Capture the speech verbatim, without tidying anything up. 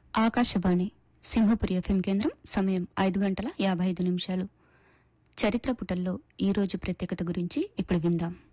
Akashvani Simhapuri FM కేంద్రం. సమయం ఐదు గంటల యాభై ఐదు నిమిషాలు. చరిత్ర పుటల్లో ఈ రోజు ప్రత్యేకత గురించి ఇప్పుడు విందాం.